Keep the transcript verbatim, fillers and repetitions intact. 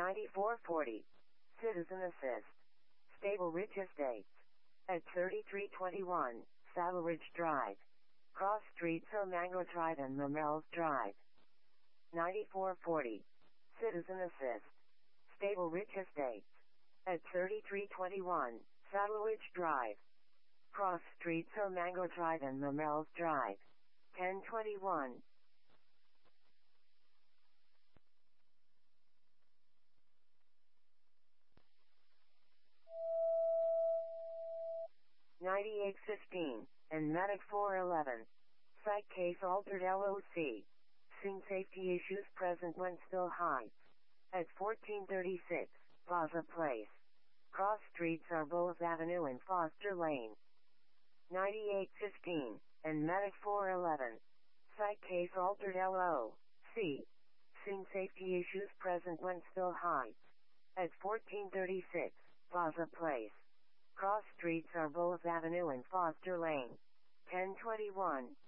ninety-four forty. Citizen Assist. Stable Ridge Estates. At thirty-three twenty-one, Saddle Ridge Drive. Cross Streets Mango Drive and Mamels Drive. ninety-four forty. Citizen Assist. Stable Ridge Estates. At thirty-three twenty-one, Saddle Ridge Drive. Cross Streets Mango Drive and Mamels Drive. ten twenty-one. ninety-eight fifteen, and Medic four eleven. Site case altered L O C. Scene safety issues present when still Heights. At fourteen thirty-six, Plaza Place. Cross streets are Bullis Avenue and Foster Lane. ninety-eight fifteen, and Medic four eleven. Site case altered L O C. Scene safety issues present when still Heights. At fourteen thirty-six, Plaza Place. Cross streets are Bullis Avenue and Foster Lane. ten twenty-one.